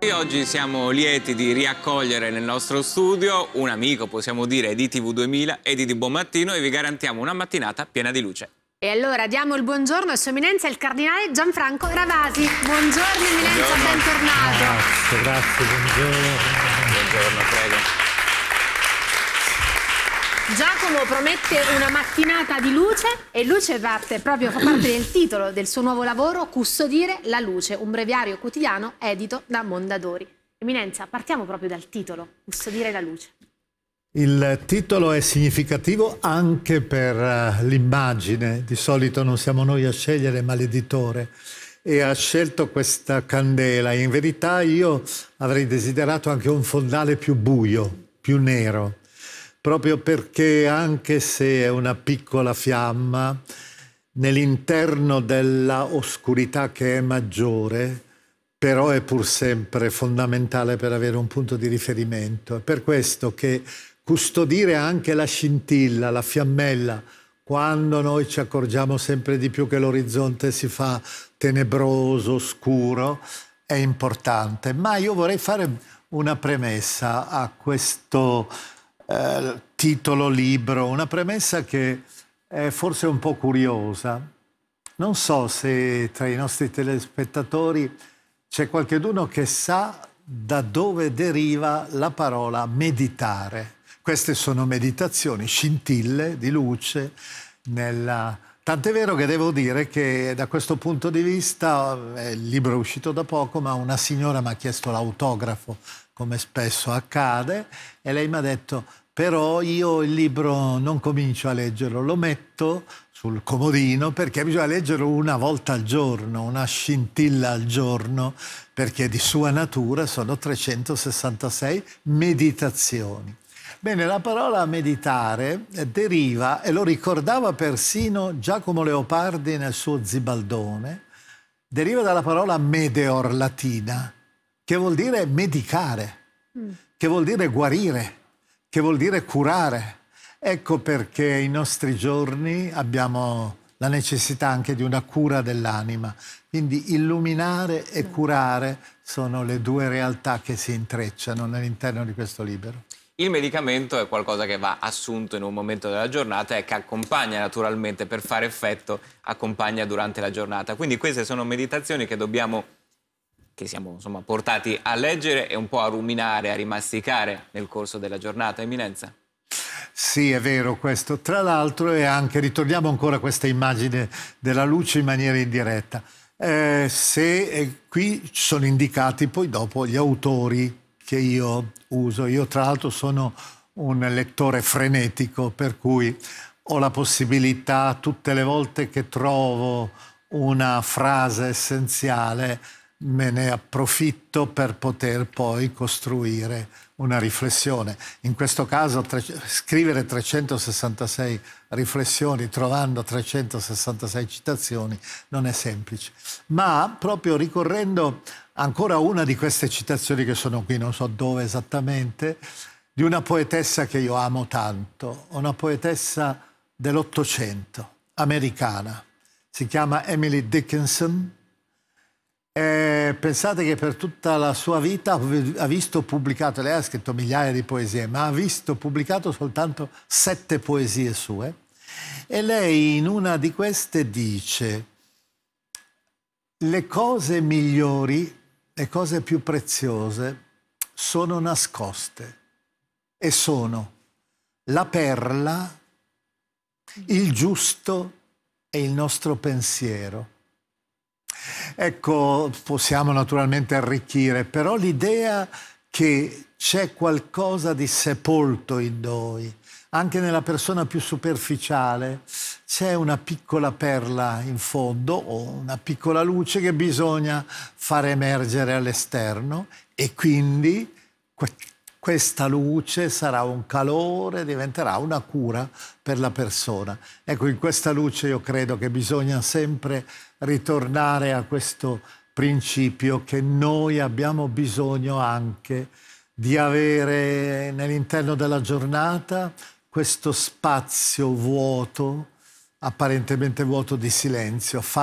Oggi siamo lieti di riaccogliere nel nostro studio un amico, possiamo dire, di TV2000 e di Buon Mattino, e vi garantiamo una mattinata piena di luce. E allora diamo il buongiorno a Sua Eminenza il Cardinale Gianfranco Ravasi. Buongiorno Eminenza, Buongiorno. bentornato. Grazie, buongiorno. Buongiorno, prego. Giacomo promette una mattinata di luce e luce fa parte del titolo del suo nuovo lavoro, Custodire la luce, un breviario quotidiano edito da Mondadori. Eminenza, partiamo proprio dal titolo, Custodire la luce. Il titolo è significativo anche per l'immagine. Di solito non siamo noi a scegliere, ma l'editore. E ha scelto questa candela. In verità io avrei desiderato anche un fondale più buio, più nero. Proprio perché anche se è una piccola fiamma, nell'interno della oscurità che è maggiore, però è pur sempre fondamentale per avere un punto di riferimento. È per questo che custodire anche la scintilla, la fiammella, quando noi ci accorgiamo sempre di più che l'orizzonte si fa tenebroso, scuro, è importante. Ma io vorrei fare una premessa a questo titolo libro, una premessa che è forse un po' curiosa. Non so se tra i nostri telespettatori c'è qualcuno che sa da dove deriva la parola meditare. Queste sono meditazioni, scintille di luce Tant'è vero che devo dire che da questo punto di vista, il libro è uscito da poco, ma una signora mi ha chiesto l'autografo, come spesso accade, e lei mi ha detto: però io il libro non comincio a leggerlo, lo metto sul comodino perché bisogna leggerlo una volta al giorno, una scintilla al giorno, perché di sua natura sono 366 meditazioni. Bene, la parola meditare deriva, e lo ricordava persino Giacomo Leopardi nel suo Zibaldone, deriva dalla parola medeor latina, che vuol dire medicare, che vuol dire guarire, che vuol dire curare. Ecco perché in nostri giorni abbiamo la necessità anche di una cura dell'anima. Quindi illuminare e curare sono le due realtà che si intrecciano all'interno di questo libro. Il medicamento è qualcosa che va assunto in un momento della giornata e che accompagna naturalmente, per fare effetto, accompagna durante la giornata. Quindi queste sono meditazioni che siamo insomma portati a leggere e un po' a ruminare, a rimasticare nel corso della giornata. Eminenza? Sì, è vero questo. Tra l'altro è anche, ritorniamo ancora a questa immagine della luce in maniera indiretta. Qui sono indicati poi dopo gli autori che io uso. Io tra l'altro sono un lettore frenetico, per cui ho la possibilità, tutte le volte che trovo una frase essenziale, me ne approfitto per poter poi costruire una riflessione. In questo caso scrivere 366 riflessioni trovando 366 citazioni non è semplice, ma proprio ricorrendo ancora una di queste citazioni che sono qui, non so dove esattamente, di una poetessa che io amo tanto, una poetessa dell'Ottocento, americana, si chiama Emily Dickinson. Pensate che per tutta la sua vita ha visto pubblicato, lei ha scritto migliaia di poesie, ma ha visto pubblicato soltanto 7 poesie sue, e lei in una di queste dice: le cose migliori, le cose più preziose sono nascoste, e sono la perla, il giusto e il nostro pensiero. Ecco, possiamo naturalmente arricchire, però l'idea che c'è qualcosa di sepolto in noi, anche nella persona più superficiale, c'è una piccola perla in fondo o una piccola luce che bisogna far emergere all'esterno, e quindi questa luce sarà un calore, diventerà una cura per la persona. Ecco, in questa luce io credo che bisogna sempre ritornare a questo principio che noi abbiamo bisogno anche di avere nell'interno della giornata questo spazio vuoto, apparentemente vuoto, di silenzio.